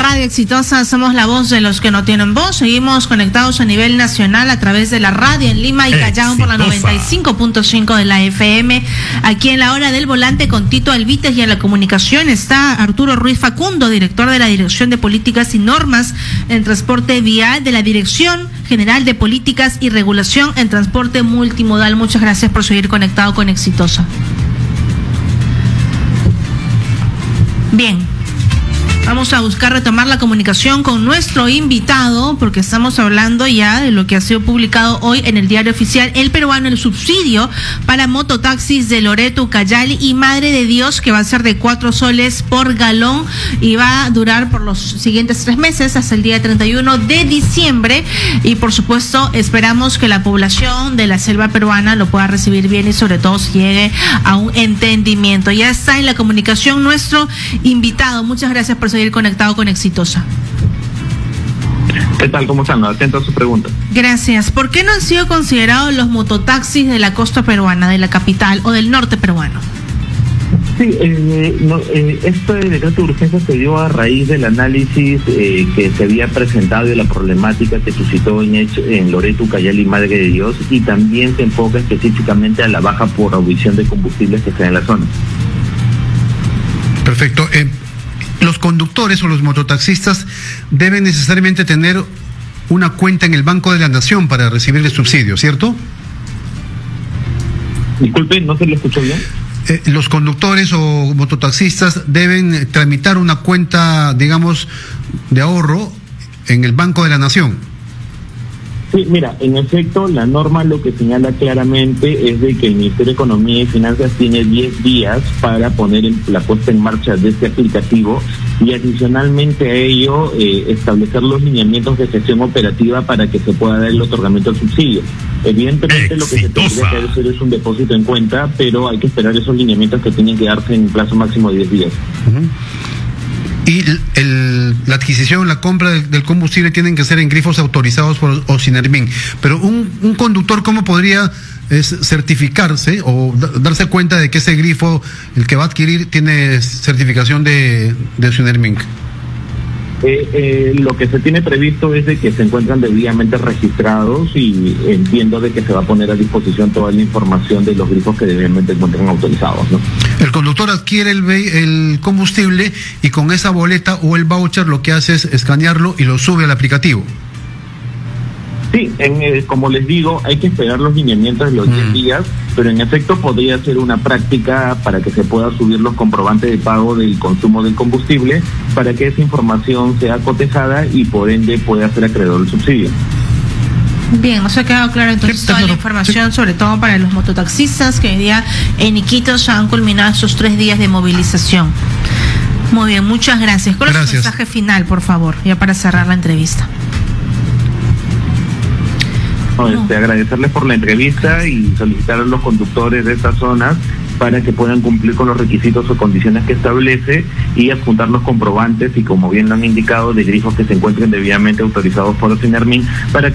Radio Exitosa, somos la voz de los que no tienen voz. Seguimos conectados a nivel nacional a través de la radio en Lima y Callao por la 95.5 de la FM. Aquí en la hora del volante con Tito Alvites, y en la comunicación está Arturo Ruiz Facundo, director de la Dirección de Políticas y Normas en Transporte Vial de la Dirección General de Políticas y Regulación en Transporte Multimodal. Muchas gracias por seguir conectado con Exitosa. Bien, vamos a buscar retomar la comunicación con nuestro invitado, porque estamos hablando ya de lo que ha sido publicado hoy en el Diario Oficial El Peruano, el subsidio para mototaxis de Loreto, Ucayali y Madre de Dios, que va a ser de 4 soles por galón y va a durar por los siguientes 3 meses hasta el día 31 de diciembre. Y por supuesto esperamos que la población de la selva peruana lo pueda recibir bien y sobre todo se llegue a un entendimiento. Ya está en la comunicación nuestro invitado. Muchas gracias por seguir conectado con Exitosa. ¿Qué tal? ¿Cómo están? Atento a su pregunta. Gracias. ¿Por qué no han sido considerados los mototaxis de la costa peruana, de la capital o del norte peruano? Sí, este decreto de urgencia se dio a raíz del análisis que se había presentado y de la problemática que suscitó en Loreto, Ucayali y Madre de Dios, y también se enfoca específicamente a la baja por audición de combustibles que está en la zona. Perfecto. Los conductores o los mototaxistas deben necesariamente tener una cuenta en el Banco de la Nación para recibir el subsidio, ¿cierto? Disculpe, ¿no se lo escuchó bien? Los conductores o mototaxistas deben tramitar una cuenta, digamos, de ahorro en el Banco de la Nación. Sí, mira, en efecto, la norma lo que señala claramente es de que el Ministerio de Economía y Finanzas tiene 10 días para poner la puesta en marcha de este aplicativo y adicionalmente a ello establecer los lineamientos de gestión operativa para que se pueda dar el otorgamiento del subsidio. Evidentemente lo que se tendría que hacer es un depósito en cuenta, pero hay que esperar esos lineamientos que tienen que darse en plazo máximo de 10 días. Y la adquisición, la compra del combustible tienen que ser en grifos autorizados por Ocinermin. Pero un conductor, ¿cómo podría certificarse o darse cuenta de que ese grifo, el que va a adquirir, tiene certificación de Ocinermin? Lo que se tiene previsto es de que se encuentran debidamente registrados y entiendo de que se va a poner a disposición toda la información de los grifos que debidamente encuentran autorizados, ¿no? El conductor adquiere el combustible y con esa boleta o el voucher lo que hace es escanearlo y lo sube al aplicativo. Sí, como les digo, hay que esperar los lineamientos de los 10 días, pero en efecto podría ser una práctica para que se pueda subir los comprobantes de pago del consumo del combustible para que esa información sea cotejada y por ende pueda ser acreedor del subsidio. Bien, nos ha quedado claro entonces toda la información, sobre todo para los mototaxistas que hoy día en Iquitos ya han culminado esos 3 días de movilización. Muy bien, muchas gracias. ¿Cuál es su mensaje final, por favor, ya para cerrar la entrevista? Agradecerles por la entrevista y solicitar a los conductores de estas zonas para que puedan cumplir con los requisitos o condiciones que establece y adjuntar los comprobantes y, como bien lo han indicado, de grifos que se encuentren debidamente autorizados por Ocinermin para